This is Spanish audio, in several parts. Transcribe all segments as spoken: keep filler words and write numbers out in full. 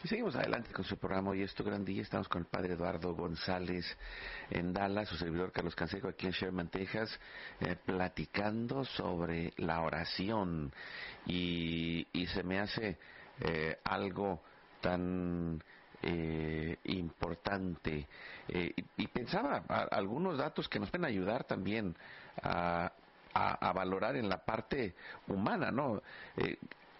Y seguimos adelante con su programa. Hoy es tu gran día. Estamos con el padre Eduardo González en Dallas, su servidor Carlos Canseco aquí en Sherman, Texas, eh, platicando sobre la oración. Y, y se me hace eh, algo tan eh, importante. Eh, y, y pensaba a, algunos datos que nos pueden ayudar también a, a, a valorar en la parte humana, ¿no? Eh,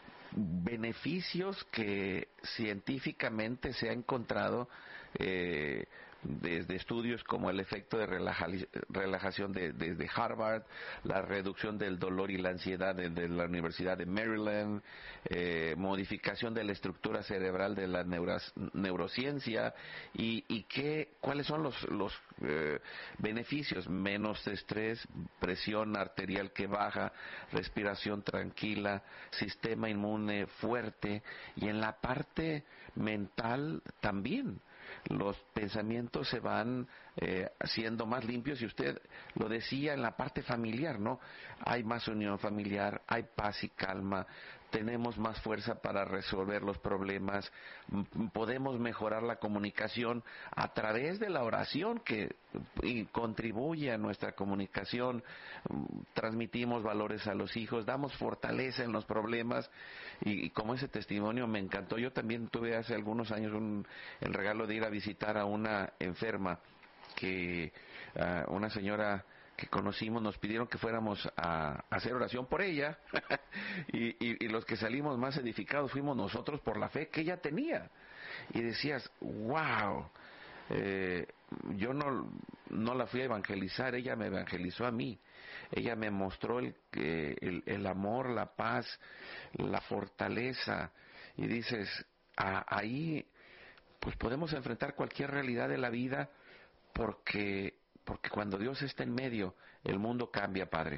beneficios que científicamente se ha encontrado eh, desde estudios como el efecto de relaja, relajación de, de, de Harvard, la reducción del dolor y la ansiedad de, de la Universidad de Maryland, eh, modificación de la estructura cerebral de la neuras, neurociencia y, y qué, cuáles son los, los eh, beneficios: menos estrés, presión arterial que baja, respiración tranquila, sistema inmune fuerte, y en la parte mental también los pensamientos se van eh, haciendo más limpios. Y usted lo decía en la parte familiar, ¿no? Hay más unión familiar, hay paz y calma, tenemos más fuerza para resolver los problemas, podemos mejorar la comunicación a través de la oración, que y contribuye a nuestra comunicación, transmitimos valores a los hijos, damos fortaleza en los problemas. Y, y como ese testimonio me encantó. Yo también tuve hace algunos años un, el regalo de ir a visitar a una enferma que uh, una señora que conocimos, nos pidieron que fuéramos a, a hacer oración por ella y, y, y los que salimos más edificados fuimos nosotros por la fe que ella tenía. Y decías, wow, eh, yo no, no la fui a evangelizar, ella me evangelizó a mí. Ella me mostró el, el, el amor, la paz, la fortaleza. Y dices, a, ahí pues podemos enfrentar cualquier realidad de la vida, porque porque cuando Dios está en medio, el mundo cambia, padre.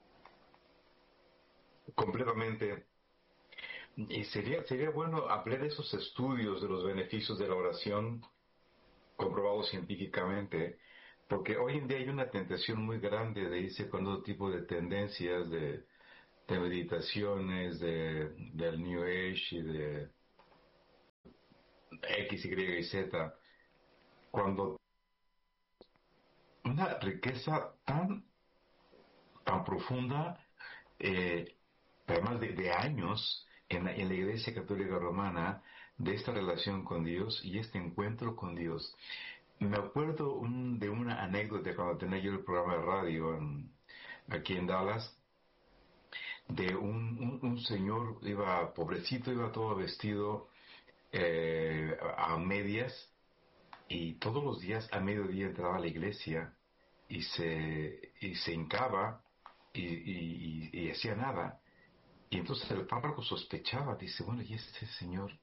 Completamente. Y sería, sería bueno hablar de esos estudios de los beneficios de la oración comprobados científicamente, porque hoy en día hay una tentación muy grande de irse con otro tipo de tendencias, de, de meditaciones, de, del New Age y de X, Y y Z, cuando una riqueza tan, tan profunda, eh, además de, de años en la, en la Iglesia Católica Romana, de esta relación con Dios y este encuentro con Dios. Me acuerdo un, de una anécdota cuando tenía yo el programa de radio en, aquí en Dallas, de un, un, un señor, iba pobrecito, iba todo vestido eh, a medias, y todos los días a mediodía entraba a la iglesia y se, y se hincaba y, y, y, y hacía nada. Y entonces el párroco sospechaba, dice, bueno, ¿y este señor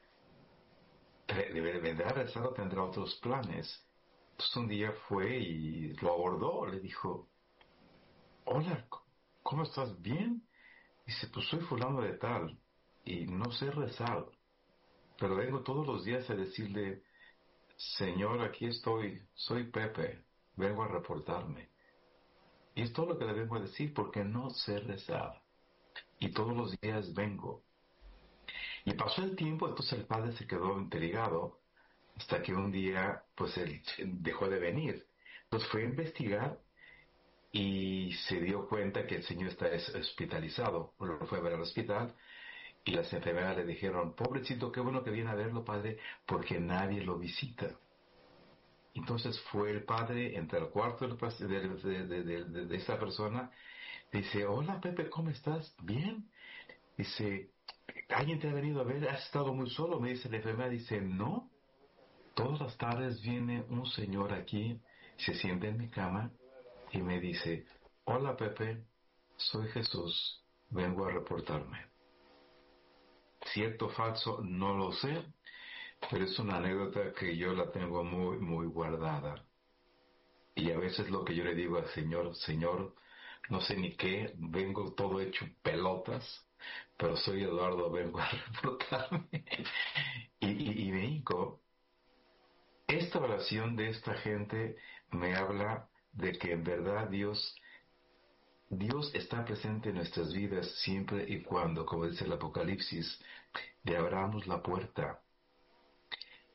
debe vendrá a rezar o tendrá otros planes? Entonces un día fue y lo abordó, le dijo, hola, ¿cómo estás? ¿Bien? Dice, pues soy fulano de tal y no sé rezar, pero vengo todos los días a decirle, Señor, aquí estoy, soy Pepe, vengo a reportarme. Y es todo lo que le vengo a decir, porque no sé rezar. Y todos los días vengo. Y pasó el tiempo, entonces el padre se quedó intrigado, hasta que un día, pues él dejó de venir. Entonces fue a investigar y se dio cuenta que el señor está hospitalizado. Lo fue a ver al hospital y las enfermeras le dijeron, pobrecito, qué bueno que viene a verlo, padre, porque nadie lo visita. Entonces fue el padre, entre el cuarto de, de, de, de, de, de esa persona, dice, hola Pepe, ¿cómo estás? Bien. Dice, ¿alguien te ha venido a ver? ¿Has estado muy solo? Me dice la enfermera. Dice, no, todas las tardes viene un señor aquí, se sienta en mi cama y me dice, hola Pepe, soy Jesús, vengo a reportarme. Cierto o falso, no lo sé, pero es una anécdota que yo la tengo muy, muy guardada. Y a veces lo que yo le digo al Señor, Señor, no sé ni qué, vengo todo hecho pelotas, pero soy Eduardo, vengo a reportarme. y, y, y me hinco. Esta oración de esta gente me habla de que en verdad Dios, Dios está presente en nuestras vidas siempre y cuando, como dice el Apocalipsis, le abramos la puerta.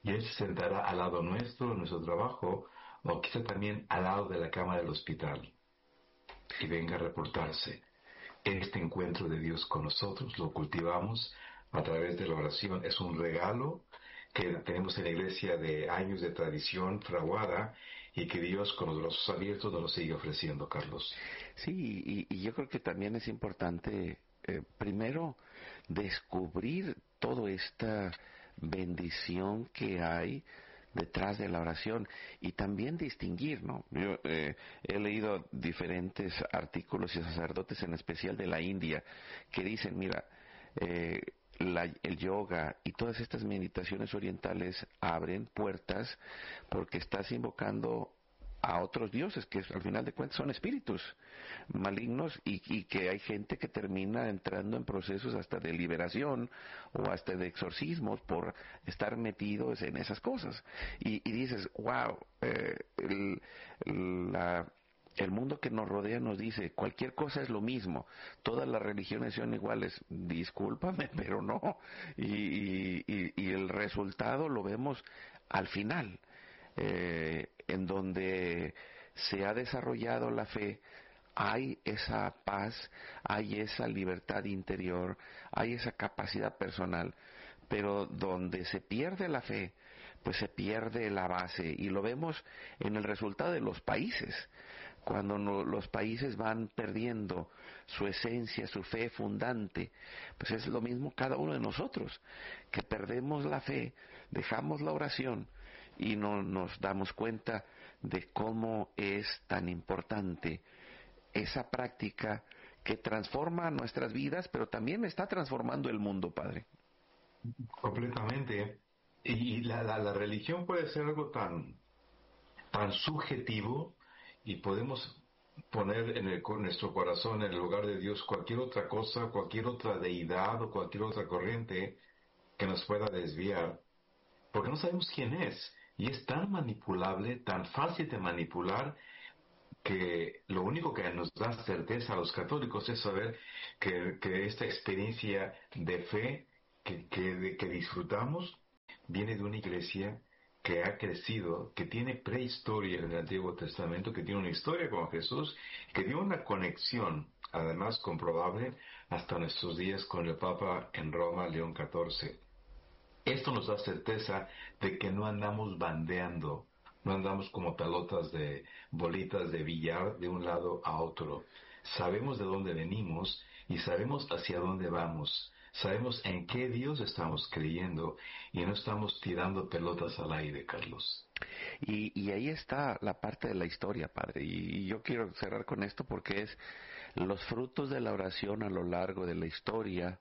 y Él se sentará al lado nuestro, en nuestro trabajo, o quizá también al lado de la cama del hospital, y venga a reportarse. Este encuentro de Dios con nosotros lo cultivamos a través de la oración. Es un regalo que tenemos en la iglesia de años de tradición fraguada y que Dios con los brazos abiertos nos lo sigue ofreciendo, Carlos. Sí, y, y yo creo que también es importante, eh, primero, descubrir toda esta bendición que hay detrás de la oración y también distinguir, ¿no? Yo eh, he leído diferentes artículos y sacerdotes, en especial de la India, que dicen, mira, eh, la, el yoga y todas estas meditaciones orientales abren puertas porque estás invocando a otros dioses que al final de cuentas son espíritus malignos y, y que hay gente que termina entrando en procesos hasta de liberación o hasta de exorcismos por estar metidos en esas cosas y, y dices, wow, eh, el, la, el mundo que nos rodea nos dice cualquier cosa es lo mismo, todas las religiones son iguales. Discúlpame, pero no, y, y, y, y el resultado lo vemos al final. Eh, en donde se ha desarrollado la fe, hay esa paz, hay esa libertad interior, hay esa capacidad personal, pero donde se pierde la fe, pues se pierde la base, y lo vemos en el resultado de los países. Cuando no, los países van perdiendo su esencia, su fe fundante, pues es lo mismo cada uno de nosotros, que perdemos la fe, dejamos la oración, y no nos damos cuenta de cómo es tan importante esa práctica que transforma nuestras vidas, pero también está transformando el mundo, Padre. Completamente. Y la, la, la religión puede ser algo tan, tan subjetivo, y podemos poner en, el, en nuestro corazón, en el lugar de Dios, cualquier otra cosa, cualquier otra deidad o cualquier otra corriente que nos pueda desviar, porque no sabemos quién es. Y es tan manipulable, tan fácil de manipular, que lo único que nos da certeza a los católicos es saber que, que esta experiencia de fe que, que, de, que disfrutamos viene de una iglesia que ha crecido, que tiene prehistoria en el Antiguo Testamento, que tiene una historia con Jesús, que tiene una conexión, además comprobable, hasta nuestros días con el Papa en Roma, León catorce. Esto nos da certeza de que no andamos bandeando, no andamos como pelotas de bolitas de billar de un lado a otro. Sabemos de dónde venimos y sabemos hacia dónde vamos. Sabemos en qué Dios estamos creyendo y no estamos tirando pelotas al aire, Carlos. Y, y ahí está la parte de la historia, Padre. Y, y yo quiero cerrar con esto porque es los frutos de la oración a lo largo de la historia.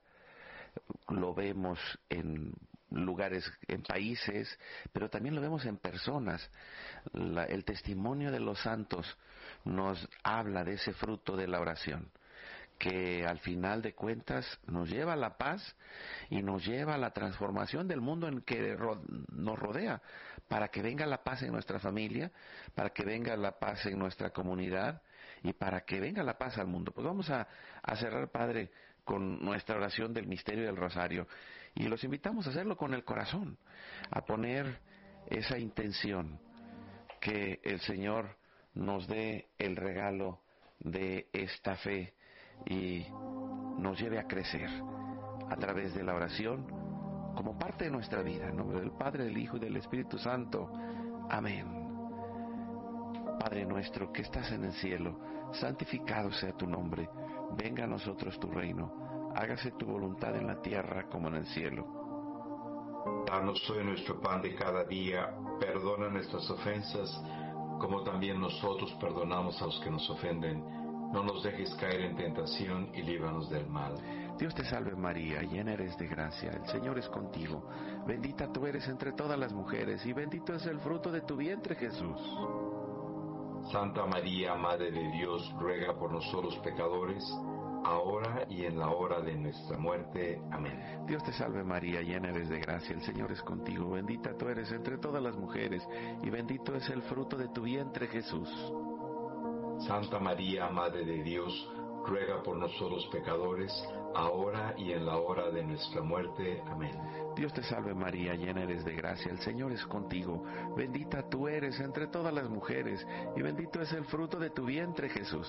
Lo vemos en lugares, en países, pero también lo vemos en personas. La, el testimonio de los santos nos habla de ese fruto de la oración, que al final de cuentas nos lleva a la paz y nos lleva a la transformación del mundo en que ro- nos rodea, para que venga la paz en nuestra familia, para que venga la paz en nuestra comunidad y para que venga la paz al mundo. Pues vamos a, a cerrar, Padre, con nuestra oración del misterio del rosario, y los invitamos a hacerlo con el corazón, a poner esa intención, que el Señor nos dé el regalo de esta fe y nos lleve a crecer a través de la oración como parte de nuestra vida. En nombre del Padre, del Hijo y del Espíritu Santo. Amén. Padre nuestro que estás en el cielo, santificado sea tu nombre. Venga a nosotros tu reino. Hágase tu voluntad en la tierra como en el cielo. Danos hoy nuestro pan de cada día. Perdona nuestras ofensas, como también nosotros perdonamos a los que nos ofenden. No nos dejes caer en tentación y líbranos del mal. Dios te salve María, llena eres de gracia, el Señor es contigo. Bendita tú eres entre todas las mujeres y bendito es el fruto de tu vientre, Jesús. Santa María, Madre de Dios, ruega por nosotros pecadores, ahora y en la hora de nuestra muerte. Amén. Dios te salve María, llena eres de gracia, el Señor es contigo. Bendita tú eres entre todas las mujeres y bendito es el fruto de tu vientre, Jesús. Santa María, Madre de Dios, ruega por nosotros pecadores, ahora y en la hora de nuestra muerte. Amén. Dios te salve María, llena eres de gracia, el Señor es contigo. Bendita tú eres entre todas las mujeres, y bendito es el fruto de tu vientre, Jesús.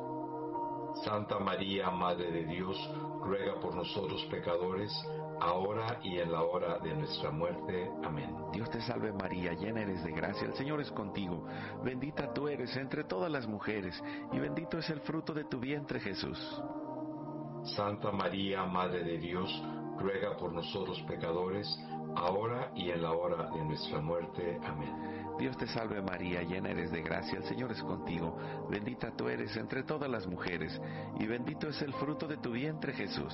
Santa María, Madre de Dios, ruega por nosotros pecadores, ahora y en la hora de nuestra muerte. Amén. Dios te salve María, llena eres de gracia, el Señor es contigo. Bendita tú eres entre todas las mujeres, y bendito es el fruto de tu vientre, Jesús. Santa María, Madre de Dios, ruega por nosotros pecadores, ahora y en la hora de nuestra muerte. Amén. Dios te salve María, llena eres de gracia, el Señor es contigo. Bendita tú eres entre todas las mujeres, y bendito es el fruto de tu vientre, Jesús.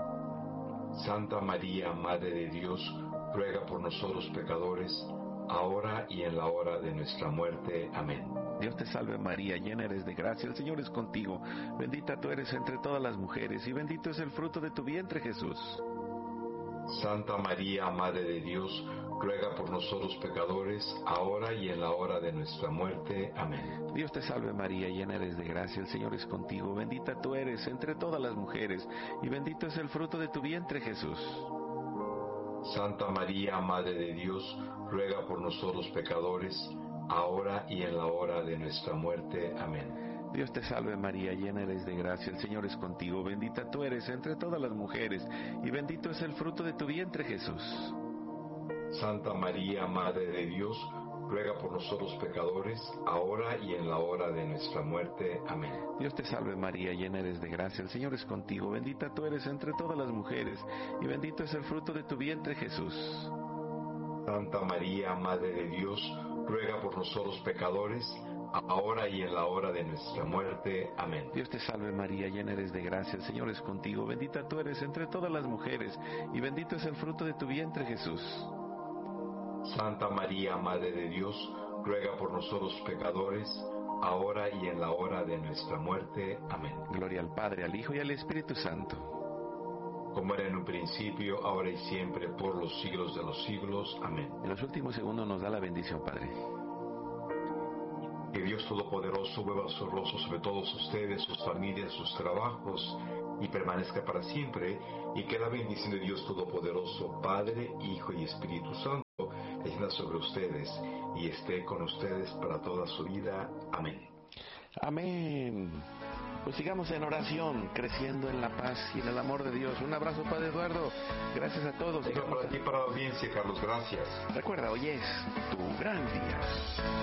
Santa María, Madre de Dios, ruega por nosotros pecadores, ahora y en la hora de nuestra muerte. Amén. Dios te salve María, llena eres de gracia, el Señor es contigo. Bendita tú eres entre todas las mujeres, y bendito es el fruto de tu vientre, Jesús. Santa María, Madre de Dios, ruega por nosotros pecadores, ahora y en la hora de nuestra muerte. Amén. Dios te salve María, llena eres de gracia, el Señor es contigo. Bendita tú eres entre todas las mujeres, y bendito es el fruto de tu vientre, Jesús. Santa María, Madre de Dios, ruega por nosotros pecadores, ahora y en la hora de nuestra muerte. Amén. Dios te salve María, llena eres de gracia, el Señor es contigo. Bendita tú eres entre todas las mujeres, y bendito es el fruto de tu vientre, Jesús. Santa María, Madre de Dios, ruega por nosotros pecadores, ahora y en la hora de nuestra muerte. Amén. Dios te salve María, llena eres de gracia, el Señor es contigo. Bendita tú eres entre todas las mujeres, y bendito es el fruto de tu vientre, Jesús. Santa María, Madre de Dios, ruega por nosotros pecadores, ahora y en la hora de nuestra muerte. Amén. Dios te salve María, llena eres de gracia, el Señor es contigo. Bendita tú eres entre todas las mujeres, y bendito es el fruto de tu vientre, Jesús. Santa María, Madre de Dios, ruega por nosotros pecadores, ahora y en la hora de nuestra muerte. Amén. Gloria al Padre, al Hijo y al Espíritu Santo. Como era en un principio, ahora y siempre, por los siglos de los siglos. Amén. En los últimos segundos nos da la bendición, Padre. Que Dios Todopoderoso vuelva su rostro sobre todos ustedes, sus familias, sus trabajos, y permanezca para siempre, y que la bendición de Dios Todopoderoso, Padre, Hijo y Espíritu Santo, descienda sobre ustedes y esté con ustedes para toda su vida. Amén. Amén. Pues sigamos en oración, creciendo en la paz y en el amor de Dios. Un abrazo, Padre Eduardo. Gracias a todos. Para ti, para la audiencia, Carlos, gracias. Recuerda, hoy es tu gran día.